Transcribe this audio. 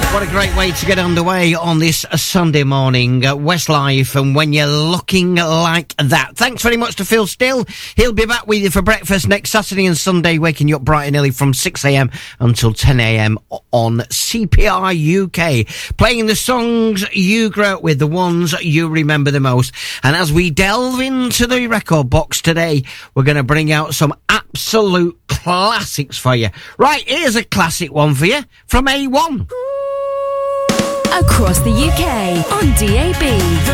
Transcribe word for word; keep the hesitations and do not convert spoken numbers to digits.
What a great way to get underway on this Sunday morning. Uh, Westlife, and When You're Looking Like That. Thanks very much to Phil Still. He'll be back with you for breakfast next Saturday and Sunday, waking you up bright and early from six a.m. until ten a.m. on C P R U K. Playing the songs you grew up with, the ones you remember the most. And as we delve into the record box today, we're going to bring out some absolute classics for you. Right, here's a classic one for you from A one. Across the U K on D A B.